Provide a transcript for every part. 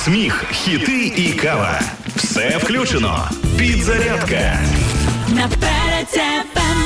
сміх, хіти і кава. Все включено. Підзарядка. На Перець ФМ.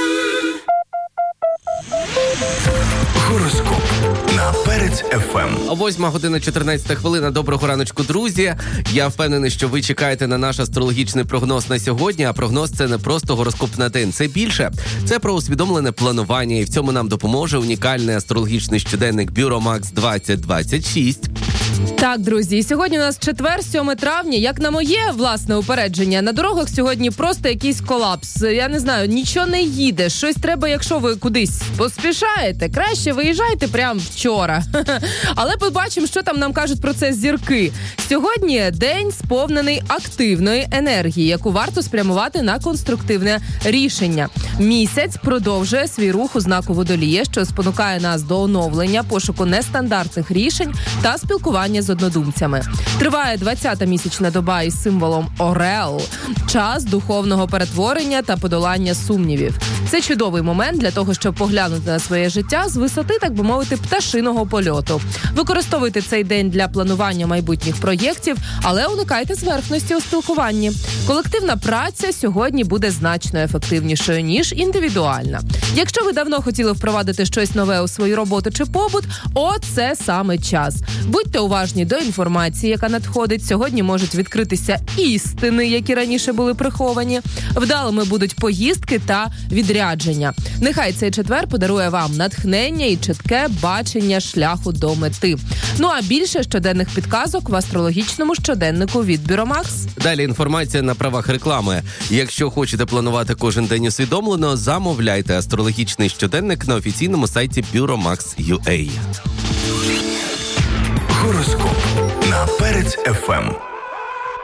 Гороскоп на Перець ФМ. 8:14. Доброго раночку, друзі. Я впевнений, що ви чекаєте на наш астрологічний прогноз на сьогодні, а прогноз – це не просто гороскоп на день, це більше. Це про усвідомлене планування, і в цьому нам допоможе унікальний астрологічний щоденник Buromax 2026. Так, друзі, і сьогодні у нас четвер, 7 травня. Як на моє, власне, упередження, на дорогах сьогодні просто якийсь колапс. Я не знаю, нічого не їде. Щось треба, якщо ви кудись поспішаєте, краще виїжджайте прямо вчора. Але побачимо, що там нам кажуть про це зірки. Сьогодні день сповнений активної енергії, яку варто спрямувати на конструктивне рішення. Місяць продовжує свій рух у знаку Водолія, що спонукає нас до оновлення, пошуку нестандартних рішень та спілкування з однодумцями. Триває 20-та місячна доба із символом Орел. Час духовного перетворення та подолання сумнівів. Це чудовий момент для того, щоб поглянути на своє життя з висоти, так би мовити, пташиного польоту. Використовуйте цей день для планування майбутніх проєктів, але уникайте зверхності у спілкуванні. Колективна праця сьогодні буде значно ефективнішою, ніж індивідуальна. Якщо ви давно хотіли впровадити щось нове у свою роботу чи побут, оце саме час. Будьте уважні до інформації, яка надходить. Сьогодні можуть відкритися істини, які раніше були приховані. Вдалими будуть поїздки та відрядження. Нехай цей четвер подарує вам натхнення і чітке бачення шляху до мети. Ну а більше щоденних підказок в астрологічному щоденнику від Buromax. Далі інформація на правах реклами. Якщо хочете планувати кожен день усвідомлено, замовляйте астрологічний щоденник на офіційному сайті Buromax.ua. Гороскоп на Перець ФМ.